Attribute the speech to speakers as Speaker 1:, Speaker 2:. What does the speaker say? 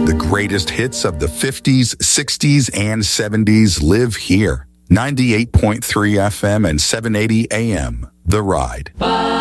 Speaker 1: The greatest hits of the 50s, 60s, and 70s live here. 98.3 FM and 780 AM. The Ride.